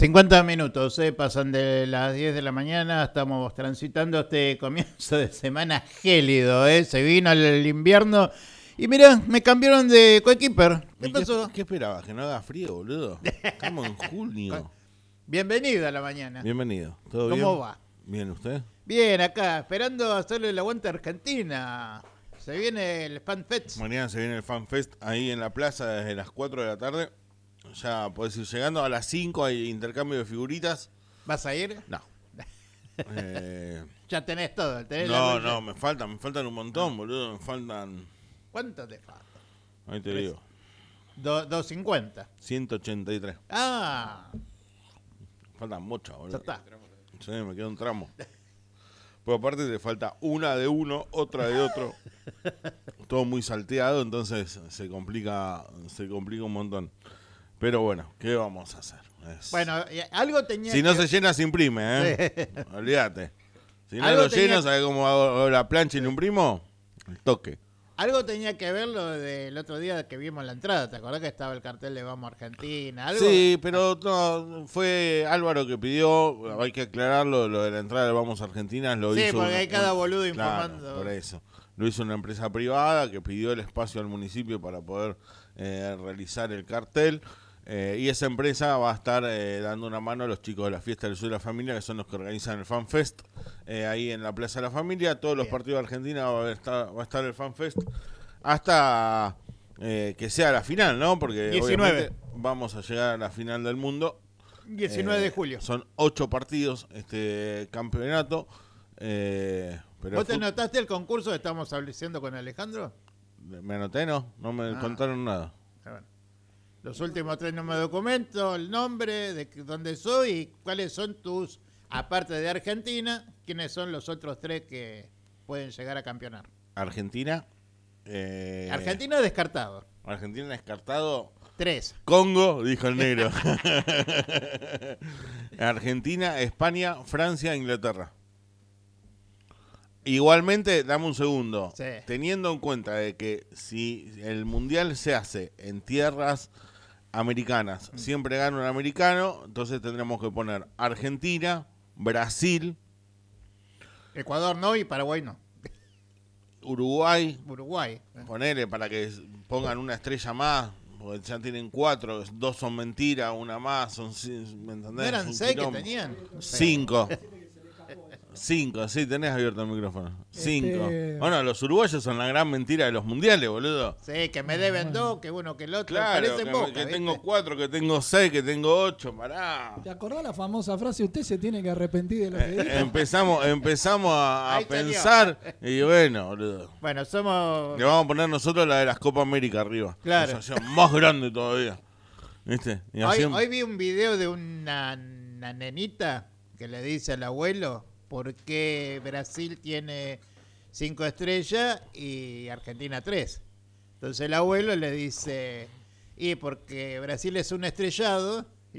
50 minutos, pasan de las 10 de la mañana, estamos transitando este comienzo de semana gélido, se vino el invierno y mirá, me cambiaron de coequiper. ¿Qué pasó? ¿Qué esperabas? ¿Que no haga frío, boludo? Estamos en junio. Bienvenido a la mañana. Bienvenido. ¿Todo bien? ¿Cómo va? Bien, ¿usted? Bien, acá, esperando hacerle el aguante a Argentina. Se viene el Fan Fest. Mañana se viene el Fan Fest ahí en la plaza desde las 4 de la tarde. Ya podés ir llegando. A las 5 hay intercambio de figuritas. ¿Vas a ir? No. Ya tenés todo. No, me faltan un montón, boludo. Me faltan... ¿Cuánto te falta? Ahí te digo. 250. 183. Ah. Faltan muchas, boludo. Ya está. Sí, me queda un tramo. Pero aparte te falta una de uno, otra de otro. Todo muy salteado, entonces se complica un montón. Pero bueno, ¿qué vamos a hacer? Bueno, algo tenía si no se llena, se imprime, ¿eh? Sí. Olvídate. Si no lo lleno, ¿sabes cómo hago la plancha y lo imprimo? El toque. Algo tenía que ver lo del otro día que vimos la entrada. ¿Te acordás que estaba el cartel de Vamos Argentina? ¿Algo? Sí, pero no, fue Álvaro que pidió, hay que aclararlo, lo de la entrada de Vamos Argentina lo hizo. Sí, porque hay cada boludo informando. Claro, por eso. Lo hizo una empresa privada que pidió el espacio al municipio para poder realizar el cartel. Y esa empresa va a estar dando una mano a los chicos de la Fiesta del Sur de la Familia, que son los que organizan el Fan Fest, ahí en la Plaza de la Familia. Todos los partidos de Argentina va a estar el Fan Fest hasta que sea la final, ¿no? Porque 19. obviamente vamos a llegar a la final del mundo. 19 de julio. Son 8 partidos este campeonato. Pero ¿Vos te anotaste el concurso que estamos estableciendo con Alejandro? Me anoté, no me contaron nada. Bueno. Los últimos 3 números de documento, el nombre, de dónde soy y cuáles son tus, aparte de Argentina, quiénes son los otros 3 que pueden llegar a campeonar. Argentina. Argentina descartado. Argentina descartado. 3. Congo, dijo el negro. Argentina, España, Francia, Inglaterra. Igualmente, dame un segundo. Sí. Teniendo en cuenta de que si el mundial se hace en tierras americanas, siempre gana un americano, entonces tendremos que poner Argentina, Brasil, Ecuador no y Paraguay no. Uruguay. Ponele para que pongan una estrella más, porque ya tienen 4, 2 son mentiras, una más, son, ¿me entendés? ¿No eran 6 que tenían? 5. 5, sí, tenés abierto el micrófono. 5. Bueno, los uruguayos son la gran mentira de los mundiales, boludo. Sí, que me deben 2, que uno que el otro. Claro, que tengo 4, que tengo 6, que tengo 8, pará. ¿Te acordás la famosa frase, usted se tiene que arrepentir de lo que dijo? Empezamos a pensar y bueno, boludo. Bueno, somos... Le vamos a poner nosotros la de las Copa América arriba. Claro. Más grande todavía. ¿Viste? Y hoy vi un video de una nenita que le dice al abuelo por qué Brasil tiene 5 estrellas y Argentina 3. Entonces el abuelo le dice, y porque Brasil es un estrellado